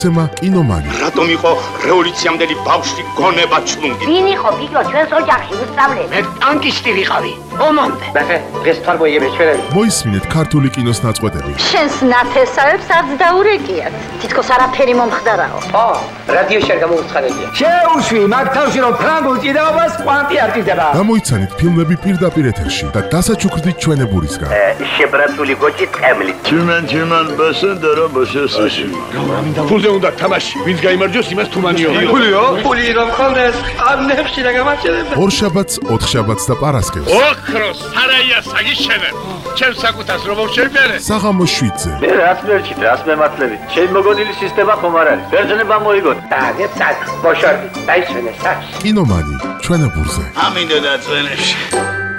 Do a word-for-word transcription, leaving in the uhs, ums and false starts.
ცემა კინომანი. რატომ იყო რევოლუციამდელი ბავშვი გონება ჩლუნგი? ვინ იყო ბიჭო ჩვენს ოჯახში უსწავლე? მე ტანკისტი ვიყავი. ომამდე. ნახე, დღეს თვალმოიგებ ჩვენები. მოისმინეთ ქართული კინოს ნაწყვეტები. შენს ნათესავებს არც დაურეკიათ. თითქოს არაფერი მომხდარაო. ო, რადიოში არ გამოვუცხადებია. შეუშვი მაგ თავში რომ ფრანგულ ჭიდაობას კვანტი არ ჭირდება. გამოიცანით ფილმები პირდაპირ ეთერში და დასაჩუქრდით ჩვენებურისგან. შებრაცული გოჭი წემლით. Чиман чиман басендера басესაში. ფულზე უნდა თამაში. ვინც გაიმარჯვოს იმას თუმანიო. ფულიო? ფული რომ ხონდეს, ამნებში რა გამარჯვება. ორშაბათს, ოთხშაბათს და პარასკევს. ოქროს სარაია საგიშენებ. ჩემს საკუთას რომ მოვშერბერე. საღამოს შვიდზე. მე რაც მერჩით, რაც მემართლებით. შენ მოგონილი სისტემა ხომ არ არის? ბერძნება მოიგოთ. დაგე წაკ, მოშორდი, დაისვენე საქმე. კინომანი ჩვენებურზე. ამინდა და წვენებში.